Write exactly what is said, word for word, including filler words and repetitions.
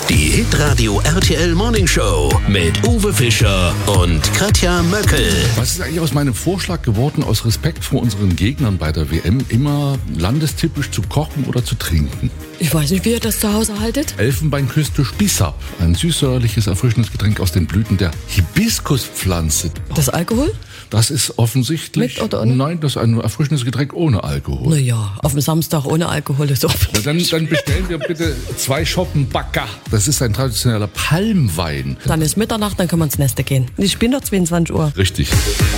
Die Hitradio R T L Morning Show mit Uwe Fischer und Katja Möckel. Was ist eigentlich aus meinem Vorschlag geworden, aus Respekt vor unseren Gegnern bei der W M, immer landestypisch zu kochen oder zu trinken? Ich weiß nicht, wie ihr das zu Hause haltet. Elfenbeinküste Spissab, ein süßsäuerliches, erfrischendes Getränk aus den Blüten der Hibiskuspflanze. Das Alkohol? Das ist offensichtlich... Mit oder ohne? Nein, das ist ein erfrischendes Getränk ohne Alkohol. Naja, auf dem Samstag ohne Alkohol ist oft. Na, dann, dann bestellen wir bitte zwei Schoppen Bacca. Das ist ein traditioneller Palmwein. Dann ist Mitternacht, dann können wir ins Neste gehen. Ich bin doch zweiundzwanzig Uhr. Richtig.